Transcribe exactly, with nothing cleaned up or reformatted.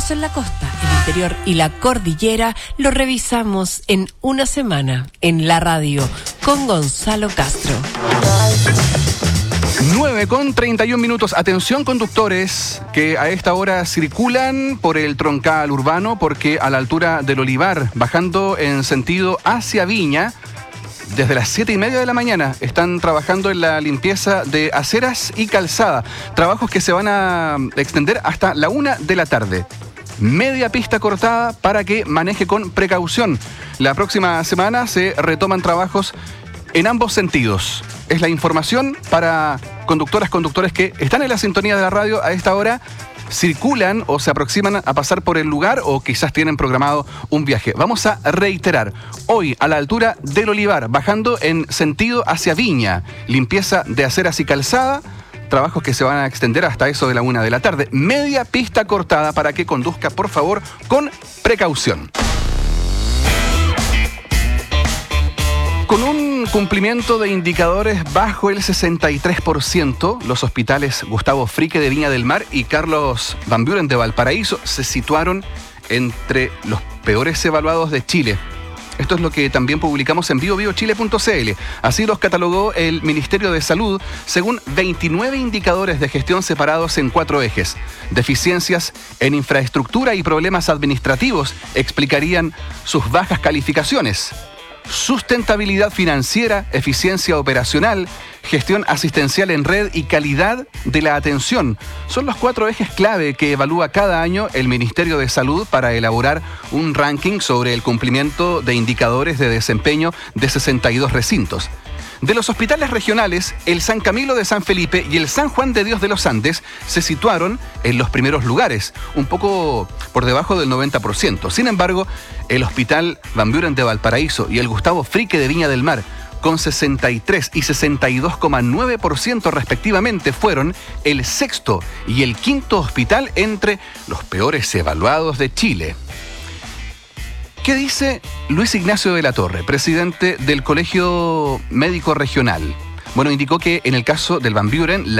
pasó en la costa, el interior y la cordillera lo revisamos en una semana en la radio con Gonzalo Castro. nueve con treinta y un minutos. Atención, conductores que a esta hora circulan por el troncal urbano, porque a la altura del Olivar, bajando en sentido hacia Viña, desde las siete y media de la mañana están trabajando en la limpieza de aceras y calzada. Trabajos que se van a extender hasta la una de la tarde. Media pista cortada para que maneje con precaución. La próxima semana se retoman trabajos en ambos sentidos. Es la información para conductoras, conductores que están en la sintonía de la radio a esta hora, circulan o se aproximan a pasar por el lugar o quizás tienen programado un viaje. Vamos a reiterar, hoy a la altura del Olivar, bajando en sentido hacia Viña, limpieza de aceras y calzada, trabajos que se van a extender hasta eso de la una de la tarde. Media pista cortada para que conduzca, por favor, con precaución. Con un cumplimiento de indicadores bajo el sesenta y tres por ciento, los hospitales Gustavo Frique de Viña del Mar y Carlos Van Buren de Valparaíso se situaron entre los peores evaluados de Chile. Esto es lo que también publicamos en bio bio chile punto c l. Así los catalogó el Ministerio de Salud según veintinueve indicadores de gestión separados en cuatro ejes. Deficiencias en infraestructura y problemas administrativos explicarían sus bajas calificaciones. Sustentabilidad financiera, eficiencia operacional, gestión asistencial en red y calidad de la atención. Son los cuatro ejes clave que evalúa cada año el Ministerio de Salud para elaborar un ranking sobre el cumplimiento de indicadores de desempeño de sesenta y dos recintos. De los hospitales regionales, el San Camilo de San Felipe y el San Juan de Dios de los Andes se situaron en los primeros lugares, un poco por debajo del noventa por ciento. Sin embargo, el Hospital Van Buren de Valparaíso y el Gustavo Frique de Viña del Mar, con sesenta y tres y sesenta y dos coma nueve por ciento respectivamente, fueron el sexto y el quinto hospital entre los peores evaluados de Chile. ¿Qué dice Luis Ignacio de la Torre, presidente del Colegio Médico Regional? Bueno, indicó que en el caso del Van Buren,